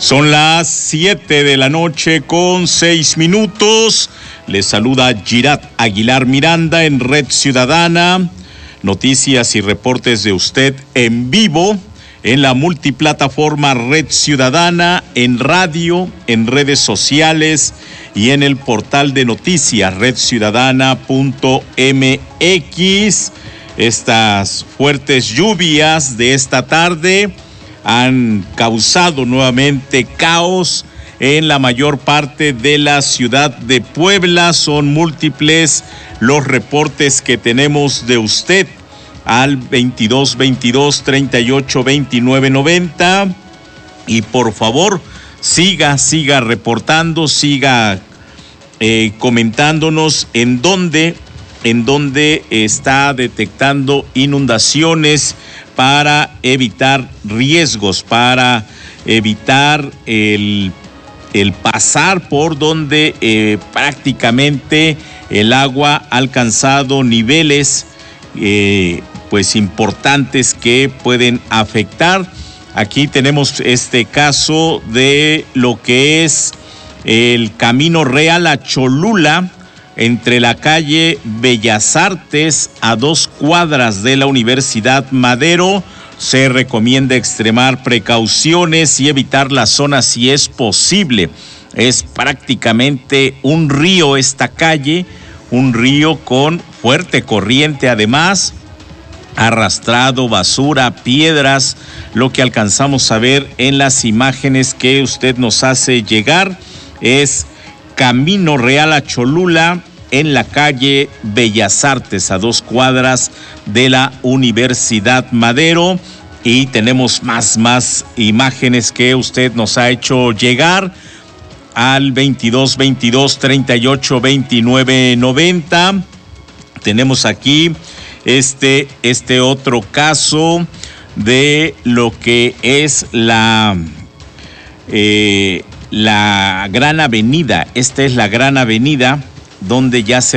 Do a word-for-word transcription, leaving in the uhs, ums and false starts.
Son las siete de la noche con seis minutos. Les saluda Girat Aguilar Miranda en Red Ciudadana. Noticias y reportes de usted en vivo en la multiplataforma Red Ciudadana, en radio, en redes sociales y en el portal de noticias red ciudadana punto m x. Estas fuertes lluvias de esta tarde han causado nuevamente caos en la mayor parte de la ciudad de Puebla. Son múltiples los reportes que tenemos de usted al veintidós veintidós treinta y ocho veintinueve noventa, y por favor siga, siga reportando, siga eh, comentándonos en dónde, en dónde está detectando inundaciones para evitar riesgos, para evitar el, el pasar por donde eh, prácticamente el agua ha alcanzado niveles eh, pues importantes que pueden afectar. Aquí tenemos este caso de lo que es el Camino Real a Cholula, entre la calle Bellas Artes a dos cuadras de la Universidad Madero. Se recomienda extremar precauciones y evitar la zona si es posible. Es prácticamente un río esta calle, un río con fuerte corriente, además arrastrado basura, piedras, lo que alcanzamos a ver en las imágenes que usted nos hace llegar. Es Camino Real a Cholula, en la calle Bellas Artes, a dos cuadras de la Universidad Madero. Y tenemos más, más imágenes que usted nos ha hecho llegar al veintidós veintidós treinta y ocho veintinueve noventa. Tenemos aquí este, este otro caso de lo que es la... Eh, la Gran Avenida. Esta es la Gran Avenida, donde ya se